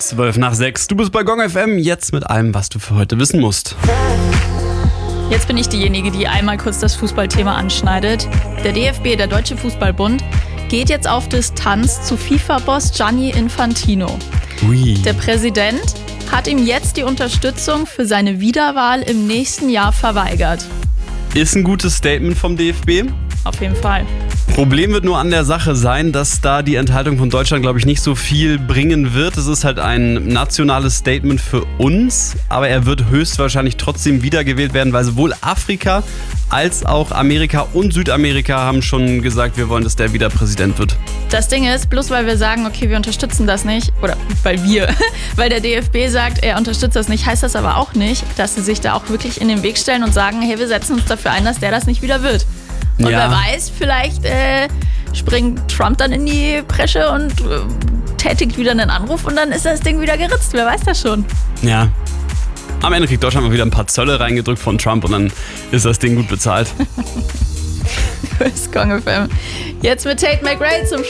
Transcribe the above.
6:12. Du bist bei Gong FM, jetzt mit allem, was du für heute wissen musst. Jetzt bin ich diejenige, die einmal kurz das Fußballthema anschneidet. Der DFB, der Deutsche Fußballbund, geht jetzt auf Distanz zu FIFA-Boss Gianni Infantino. Ui. Der Präsident hat ihm jetzt die Unterstützung für seine Wiederwahl im nächsten Jahr verweigert. Ist ein gutes Statement vom DFB. Auf jeden Fall. Problem wird nur an der Sache sein, dass da die Enthaltung von Deutschland, glaube ich, nicht so viel bringen wird. Es ist halt ein nationales Statement für uns, aber er wird höchstwahrscheinlich trotzdem wiedergewählt werden, weil sowohl Afrika als auch Amerika und Südamerika haben schon gesagt, wir wollen, dass der wieder Präsident wird. Das Ding ist, bloß weil wir sagen, okay, wir unterstützen das nicht, oder weil der DFB sagt, er unterstützt das nicht, heißt das aber auch nicht, dass sie sich da auch wirklich in den Weg stellen und sagen, hey, wir setzen uns dafür ein, dass der das nicht wieder wird. Und wer weiß, vielleicht springt Trump dann in die Bresche und tätigt wieder einen Anruf und dann ist das Ding wieder geritzt. Wer weiß das schon. Ja. Am Ende kriegt Deutschland mal wieder ein paar Zölle reingedrückt von Trump und dann ist das Ding gut bezahlt. Du bist Gong FM. Jetzt mit Tate McRae zum